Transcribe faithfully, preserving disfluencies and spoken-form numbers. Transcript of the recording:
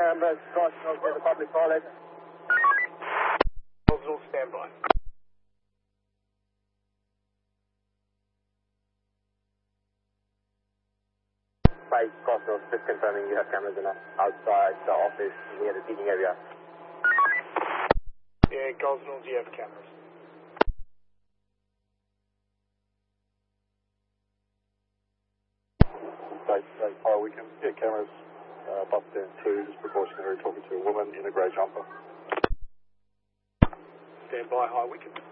Cameras, Gosnell to the public toilet. Gosnell, stand by. Five Gosnell, just confirming you have cameras enough outside the office near the seating area. Yeah, Gosnell, do you have cameras? State, state fire, we can get cameras, uh, bus stand two, just precautionary, talking to a woman in a grey jumper. Stand by, High Wycombe.